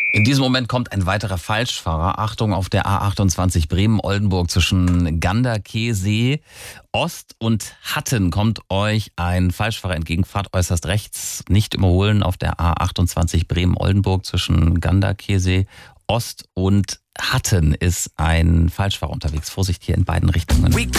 In diesem Moment kommt ein weiterer Falschfahrer. Achtung, auf der A28 Bremen-Oldenburg zwischen Ganderkesee Ost und Hatten kommt euch ein Falschfahrer entgegen. Fahrt äußerst rechts, nicht überholen auf der A28 Bremen-Oldenburg zwischen Ganderkesee Ost und Hatten ist ein Falschfahrer unterwegs. Vorsicht hier in beiden Richtungen.